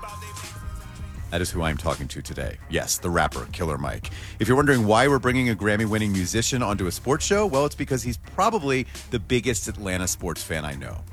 That is who I'm talking to today. Yes, the rapper, Killer Mike. If you're wondering why we're bringing a Grammy-winning musician onto a sports show, well, it's because he's probably the biggest Atlanta sports fan I know.